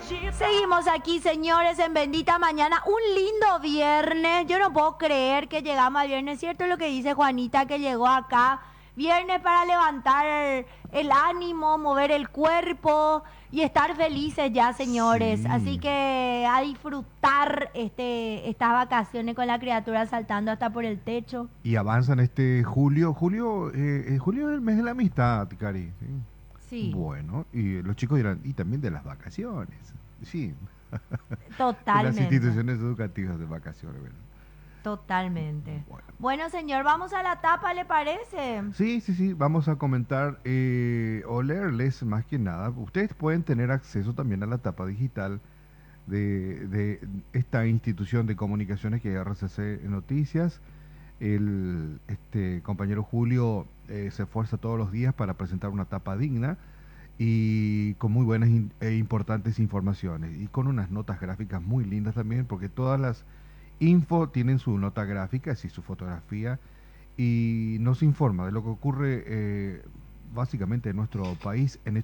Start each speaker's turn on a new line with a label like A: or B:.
A: Seguimos aquí, señores, en Bendita Mañana. Un lindo viernes. Yo no puedo creer que llegamos al viernes. ¿Cierto lo que dice Juanita, que llegó acá? Viernes para levantar el ánimo, mover el cuerpo y estar felices ya, señores. Así
B: Sí.
A: que a disfrutar estas vacaciones con la criatura saltando hasta por el techo.
B: Y avanzan este julio. Julio es el mes de la amistad, Cari. ¿Sí?
A: Sí,
B: Bueno, y los chicos dirán, y también de las vacaciones. Sí, de las
A: totalmente,
B: instituciones educativas de vacaciones. ¿Verdad?
A: totalmente.
B: Bueno.
A: Bueno, señor, vamos a la tapa, ¿le parece?
B: Sí, vamos a comentar o leerles más que nada. Ustedes pueden tener acceso también a la tapa digital de esta institución de comunicaciones que es RCC Noticias. Este compañero Julio se esfuerza todos los días para presentar una tapa digna y con muy buenas e importantes informaciones y con unas notas gráficas muy lindas también, porque todas las info tienen su nota gráfica, así su fotografía, y nos informa de lo que ocurre básicamente en nuestro país en